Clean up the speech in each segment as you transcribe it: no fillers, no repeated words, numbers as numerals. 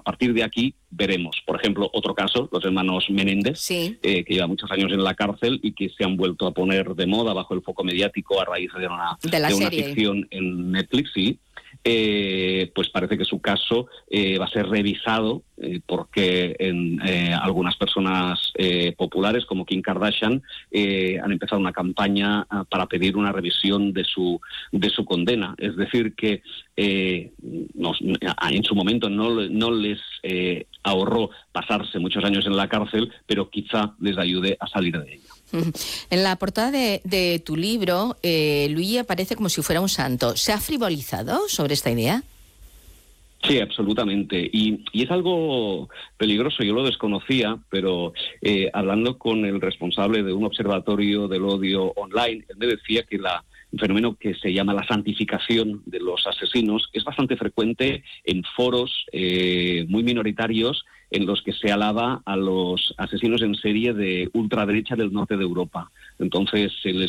partir de aquí veremos. Por ejemplo, otro caso, los hermanos Menéndez, Sí. Que llevan muchos años en la cárcel y que se han vuelto a poner de moda bajo el foco mediático a raíz de una serie. ficción en Netflix, sí. Pues parece que su caso va a ser revisado porque algunas personas populares como Kim Kardashian han empezado una campaña para pedir una revisión de su condena. Es decir, que en su momento no les ahorró pasarse muchos años en la cárcel, pero quizá les ayude a salir de ella. En la portada de tu libro, Luigi aparece como si fuera un santo. ¿Se ha frivolizado sobre esta idea? Sí, absolutamente. Y es algo peligroso. Yo lo desconocía, pero hablando con el responsable de un observatorio del odio online, él me decía que un fenómeno que se llama la santificación de los asesinos es bastante frecuente en foros muy minoritarios en los que se alaba a los asesinos en serie de ultraderecha del norte de Europa. Entonces se les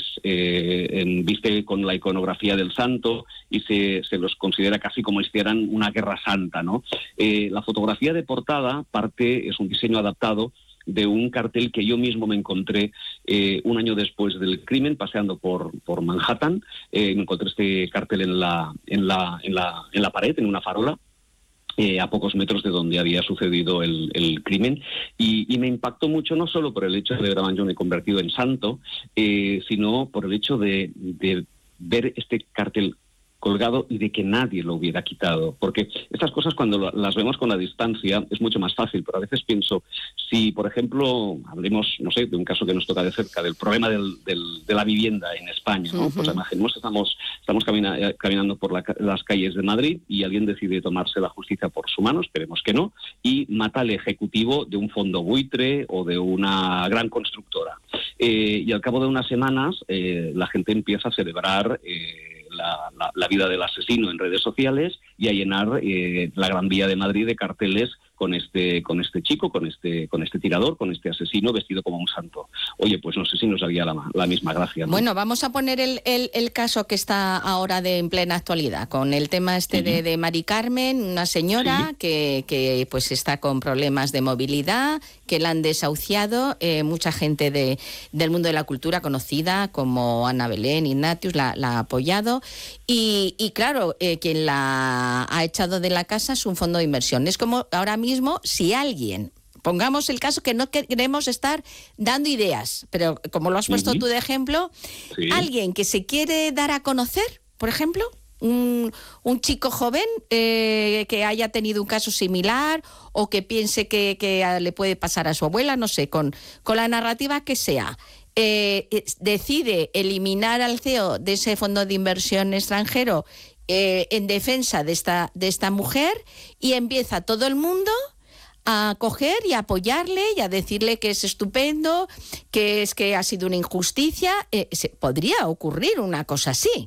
viste con la iconografía del santo y se los considera casi como si hicieran una guerra santa, ¿no? La fotografía de portada es un diseño adaptado de un cartel que yo mismo me encontré un año después del crimen, paseando por Manhattan. Me encontré este cartel en la pared, en una farola, a pocos metros de donde había sucedido el crimen, y me impactó mucho, no solo por el hecho de ver a Mangione convertido en santo, sino por el hecho de ver este cartel colgado y de que nadie lo hubiera quitado, porque estas cosas cuando las vemos con la distancia es mucho más fácil, pero a veces pienso, si por ejemplo hablemos, no sé, de un caso que nos toca de cerca, del problema de la vivienda en España, ¿no? Pues imaginemos que estamos caminando por las calles de Madrid y alguien decide tomarse la justicia por su mano, esperemos que no, y mata al ejecutivo de un fondo buitre o de una gran constructora. Y al cabo de unas semanas la gente empieza a celebrar la vida del asesino en redes sociales y a llenar la Gran Vía de Madrid de carteles con este chico, con este tirador, con este asesino vestido como un santo. Oye, pues no sé si nos haría la misma gracia, ¿no? Bueno, vamos a poner el caso que está ahora en plena actualidad, con el tema de Mari Carmen, una señora que pues está con problemas de movilidad, que la han desahuciado, mucha gente del mundo de la cultura conocida como Ana Belén, Ignatius, la ha apoyado, y claro, quien la ha echado de la casa es un fondo de inversión. Es como ahora mismo, si alguien, pongamos el caso que no queremos estar dando ideas, pero como lo has puesto tú de ejemplo, alguien que se quiere dar a conocer, por ejemplo, un chico joven que haya tenido un caso similar o que piense que le puede pasar a su abuela, no sé, con la narrativa que sea, decide eliminar al CEO de ese fondo de inversión extranjero en defensa de esta mujer, y empieza todo el mundo a coger y a apoyarle y a decirle que es estupendo, que es que ha sido una injusticia. Podría ocurrir una cosa así.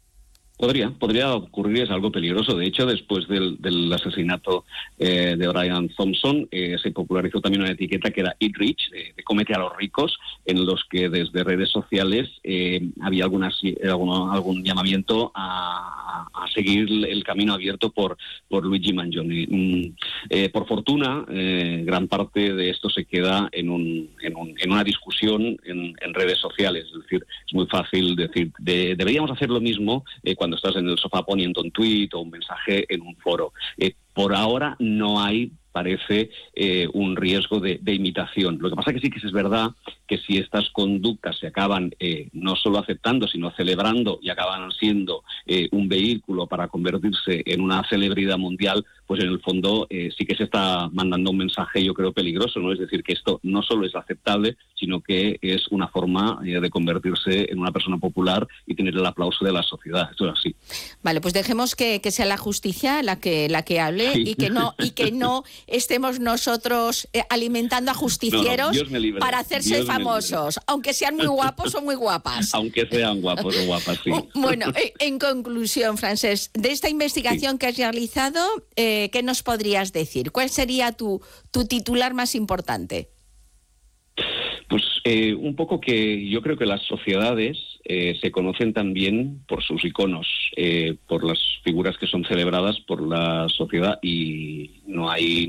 Podría ocurrir, es algo peligroso. De hecho, después del asesinato de Brian Thompson, se popularizó también una etiqueta que era Eat Rich, de cómete a los ricos, en los que desde redes sociales había algún llamamiento a seguir el camino abierto por Luigi Mangione. Por fortuna, gran parte de esto se queda en una discusión en redes sociales. Es decir, es muy fácil decir, deberíamos hacer lo mismo cuando estás en el sofá poniendo un tuit o un mensaje en un foro. Por ahora no hay, parece, un riesgo de imitación. Lo que pasa que sí que es verdad que si estas conductas se acaban no solo aceptando, sino celebrando y acaban siendo un vehículo para convertirse en una celebridad mundial, pues en el fondo sí que se está mandando un mensaje, yo creo, peligroso, ¿no? Es decir, que esto no solo es aceptable, sino que es una forma de convertirse en una persona popular y tener el aplauso de la sociedad. Esto es así. Vale, pues dejemos que sea la justicia la que hable, sí. y que no estemos nosotros alimentando a justicieros para hacerse famosos, aunque sean muy guapos o muy guapas. Aunque sean guapos o guapas, sí. Bueno, en conclusión, Francesc, de esta investigación que has realizado, ¿qué nos podrías decir? ¿Cuál sería tu titular más importante? Pues un poco que yo creo que las sociedades se conocen también por sus iconos, por las figuras que son celebradas por la sociedad, y no hay